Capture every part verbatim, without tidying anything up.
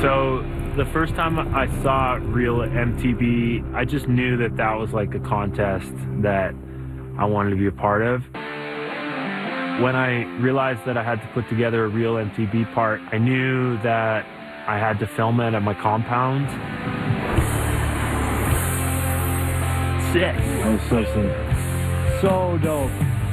So the first time I saw real M T B, I just knew that that was like a contest that I wanted to be a part of. When I realized that I had to put together a real M T B part, I knew that I had to film it at my compound. Sick. That was so sick. So dope.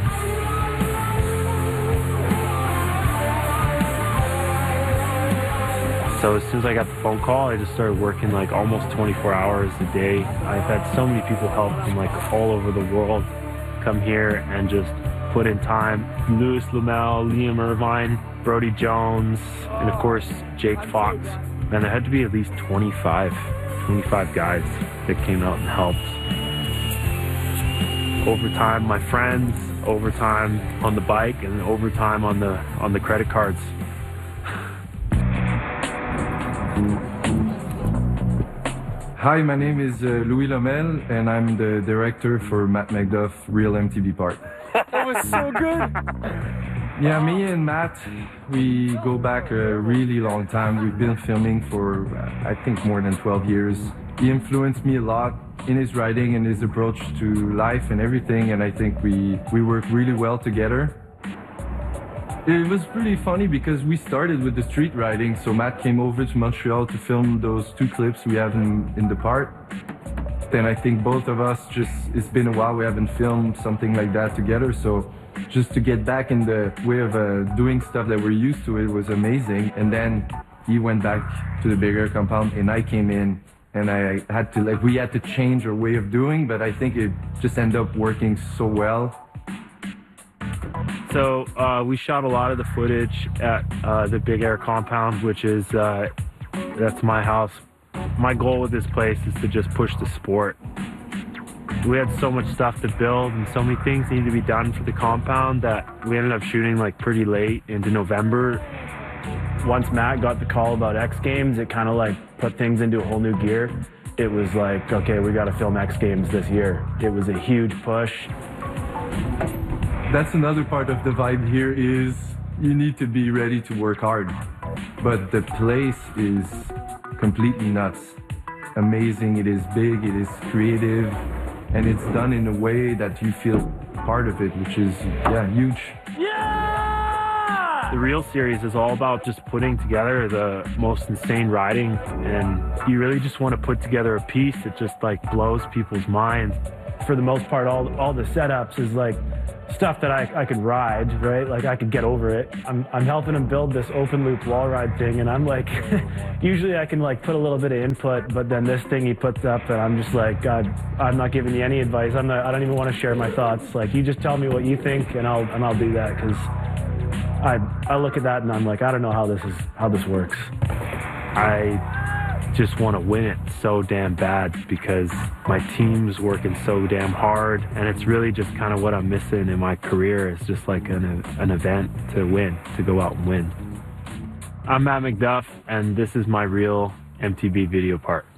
So as soon as I got the phone call, I just started working like almost twenty-four hours a day. I've had so many people help from like all over the world come here and just put in time. Louis Lumel, Liam Irvine, Brody Jones, and of course, Jake Fox. And there had to be at least twenty-five, twenty-five guys that came out and helped. Overtime, my friends, overtime on the bike, and overtime on the on the credit cards. Hi, my name is uh, Louis Lumel, and I'm the director for Matt Macduff Real M T B Part. That was so good. Yeah, me and Matt, we go back a really long time. We've been filming for, uh, I think, more than twelve years. He influenced me a lot in his writing and his approach to life and everything, and I think we, we work really well together. It was pretty funny because we started with the street riding, so Matt came over to Montreal to film those two clips we have in, in the part. Then I think both of us just, it's been a while we haven't filmed something like that together, so just to get back in the way of uh, doing stuff that we're used to, it was amazing. And then he went back to the bigger compound and I came in and I had to, like, we had to change our way of doing, but I think it just ended up working so well. So uh, we shot a lot of the footage at uh, the Big Air compound, which is, uh, that's my house. My goal with this place is to just push the sport. We had so much stuff to build and so many things needed to be done for the compound that we ended up shooting like pretty late into November. Once Matt got the call about X Games, it kind of like put things into a whole new gear. It was like, okay, we got to film X Games this year. It was a huge push. That's another part of the vibe here is you need to be ready to work hard. But the place is completely nuts. Amazing, it is big, it is creative, and it's done in a way that you feel part of it, which is, yeah, huge. Yeah! The Real series is all about just putting together the most insane riding, and you really just want to put together a piece that just like blows people's minds. For the most part, all, all the setups is like stuff that I, I could ride, right? Like I could get over it. I'm, I'm helping him build this open loop wall ride thing, and I'm like, usually I can like put a little bit of input, but then this thing he puts up, and I'm just like, God, I'm not giving you any advice. I'm not, I don't even want to share my thoughts. Like, you just tell me what you think, and I'll and I'll do that, because I I look at that and I'm like, I don't know how this is how this works. I just want to win it so damn bad because my team's working so damn hard, and it's really just kind of what I'm missing in my career. It's just like an, an event to win, to go out and win. I'm Matt Macduff, and this is my real M T B video part.